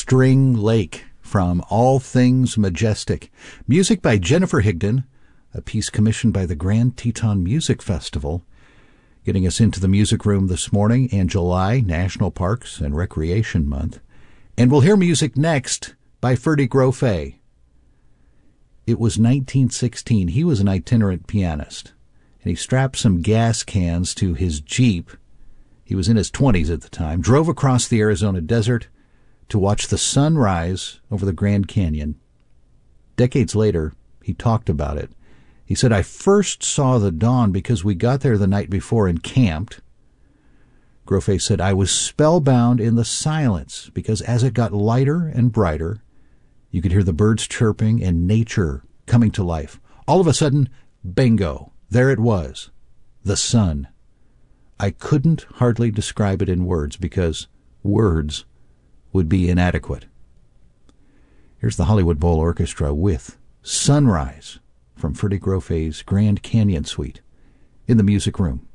String Lake from All Things Majestic. Music by Jennifer Higdon, a piece commissioned by the Grand Teton Music Festival. Getting us into the music room this morning, and July, National Parks and Recreation Month. And we'll hear music next by Ferdy Grofé. It was 1916. He was an itinerant pianist, and he strapped some gas cans to his Jeep. He was in his 20s at the time, drove across the Arizona desert to watch the sun rise over the Grand Canyon. Decades later, he talked about it. He said, "I first saw the dawn because we got there the night before and camped." Grofé said, "I was spellbound in the silence because as it got lighter and brighter, you could hear the birds chirping and nature coming to life. All of a sudden, bingo, there it was, the sun. I couldn't hardly describe it in words because words would be inadequate." Here's the Hollywood Bowl Orchestra with Sunrise from Ferdy Grofé's Grand Canyon Suite in the Music Room.